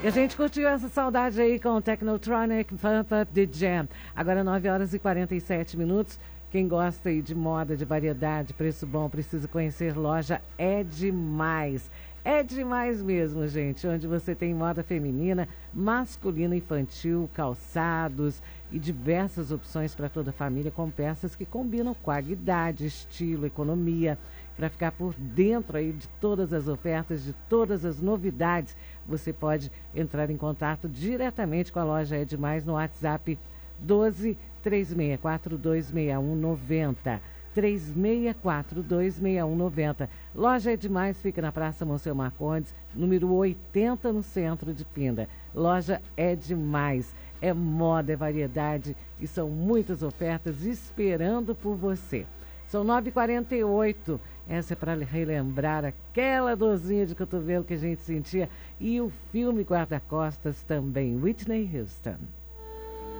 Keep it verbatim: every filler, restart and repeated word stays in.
E a gente curtiu essa saudade aí com o Technotronic Pump Up the Jam. Agora nove horas e quarenta e sete minutos. Quem gosta aí de moda, de variedade, preço bom, precisa conhecer loja É Demais. É demais mesmo, gente, onde você tem moda feminina, masculina, infantil, calçados e diversas opções para toda a família com peças que combinam com a idade, estilo, economia. Para ficar por dentro aí de todas as ofertas, de todas as novidades, você pode entrar em contato diretamente com a loja É Demais no WhatsApp doze, três seis quatro dois seis um nove zero. três seis quatro dois seis um nove zero. Loja É Demais fica na Praça Monsenhor Marcondes, número oitenta, no centro de Pinda. Loja É Demais. É moda, é variedade e são muitas ofertas esperando por você. São nove e quarenta e oito. Essa é para relembrar aquela dorzinha de cotovelo que a gente sentia. E o filme Guarda-Costas também, Whitney Houston.